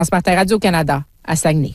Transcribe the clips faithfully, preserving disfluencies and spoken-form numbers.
Ce matin, Radio-Canada, à Saguenay.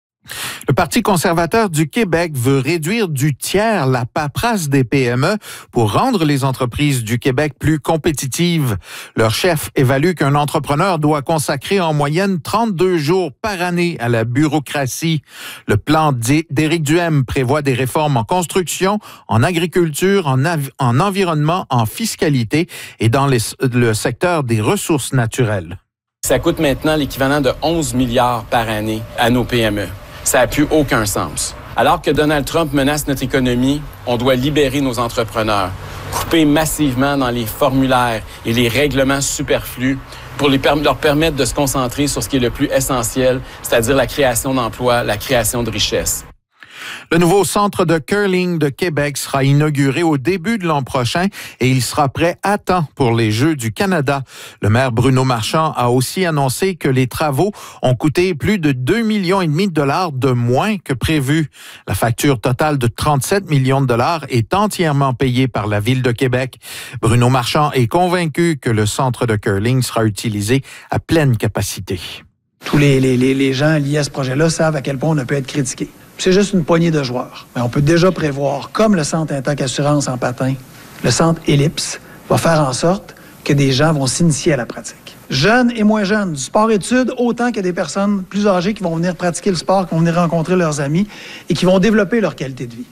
Le Parti conservateur du Québec veut réduire du tiers la paperasse des P M E pour rendre les entreprises du Québec plus compétitives. Leur chef évalue qu'un entrepreneur doit consacrer en moyenne trente-deux jours par année à la bureaucratie. Le plan d'Éric Duhaime prévoit des réformes en construction, en agriculture, en, en environnement, en fiscalité et dans les, le secteur des ressources naturelles. Ça coûte maintenant l'équivalent de onze milliards par année à nos P M E. Ça n'a plus aucun sens. Alors que Donald Trump menace notre économie, on doit libérer nos entrepreneurs, couper massivement dans les formulaires et les règlements superflus pour les per- leur permettre de se concentrer sur ce qui est le plus essentiel, c'est-à-dire la création d'emplois, la création de richesses. Le nouveau centre de curling de Québec sera inauguré au début de l'an prochain et il sera prêt à temps pour les Jeux du Canada. Le maire Bruno Marchand a aussi annoncé que les travaux ont coûté plus de deux millions et demi de dollars de moins que prévu. La facture totale de trente-sept millions de dollars est entièrement payée par la Ville de Québec. Bruno Marchand est convaincu que le centre de curling sera utilisé à pleine capacité. Tous les, les, les gens liés à ce projet-là savent à quel point on ne peut être critiqué. C'est juste une poignée de joueurs. Mais on peut déjà prévoir, comme le Centre Intact Assurance en patin, le Centre Ellipse va faire en sorte que des gens vont s'initier à la pratique. Jeunes et moins jeunes, du sport-études, autant que des personnes plus âgées qui vont venir pratiquer le sport, qui vont venir rencontrer leurs amis et qui vont développer leur qualité de vie.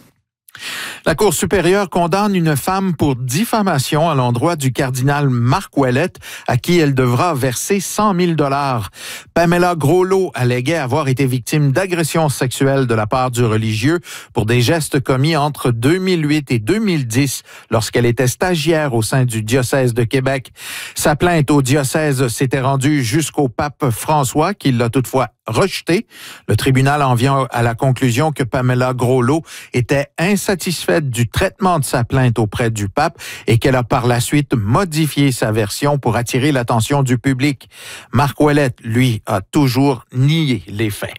La Cour supérieure condamne une femme pour diffamation à l'endroit du cardinal Marc Ouellet, à qui elle devra verser cent mille dollars. Pamela Groslot alléguait avoir été victime d'agressions sexuelles de la part du religieux pour des gestes commis entre deux mille huit et deux mille dix, lorsqu'elle était stagiaire au sein du diocèse de Québec. Sa plainte au diocèse s'était rendue jusqu'au pape François, qui l'a toutefois rejetée. Le tribunal en vient à la conclusion que Pamela Groslot était insatisfaite du traitement de sa plainte auprès du pape et qu'elle a par la suite modifié sa version pour attirer l'attention du public. Marc Ouellet, lui, a toujours nié les faits.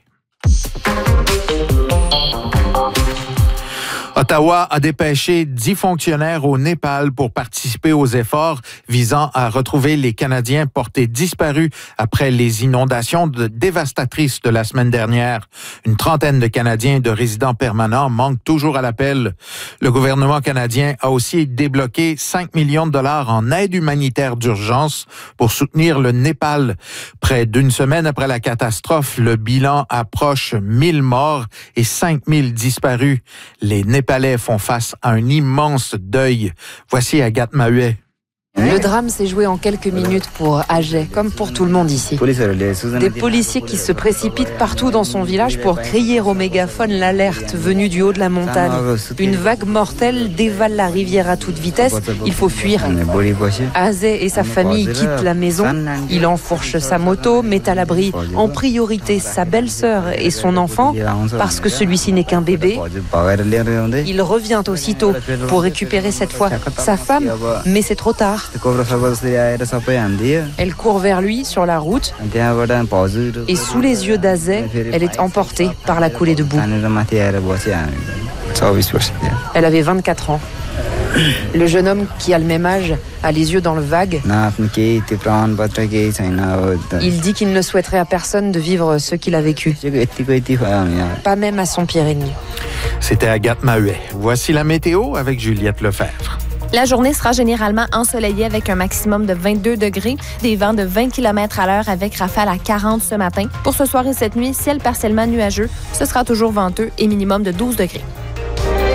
Ottawa a dépêché dix fonctionnaires au Népal pour participer aux efforts visant à retrouver les Canadiens portés disparus après les inondations dévastatrices de la semaine dernière. Une trentaine de Canadiens et de résidents permanents manquent toujours à l'appel. Le gouvernement canadien a aussi débloqué cinq millions de dollars en aide humanitaire d'urgence pour soutenir le Népal. Près d'une semaine après la catastrophe, le bilan approche mille morts et cinq mille disparus. Les Népalais font face à un immense deuil. Voici Agathe Mahuet. Le drame s'est joué en quelques minutes pour Ajay, comme pour tout le monde ici. Des policiers qui se précipitent partout dans son village pour crier au mégaphone l'alerte venue du haut de la montagne. Une vague mortelle dévale la rivière à toute vitesse. Il faut fuir. Ajay et sa famille quittent la maison. Il enfourche sa moto, met à l'abri en priorité sa belle-sœur et son enfant, parce que celui-ci n'est qu'un bébé. Il revient aussitôt pour récupérer cette fois sa femme, mais c'est trop tard. Elle court vers lui sur la route et sous les yeux d'Ajay, elle est emportée par la coulée de boue. Elle avait vingt-quatre ans. Le jeune homme qui a le même âge a les yeux dans le vague. Il dit qu'il ne souhaiterait à personne de vivre ce qu'il a vécu. Pas même à son pire ennemi. C'était Agathe Mahuet. Voici la météo avec Juliette Lefebvre. La journée sera généralement ensoleillée avec un maximum de vingt-deux degrés, des vents de vingt kilomètres à l'heure avec rafales à quarante ce matin. Pour ce soir et cette nuit, ciel partiellement nuageux, ce sera toujours venteux et minimum de douze degrés.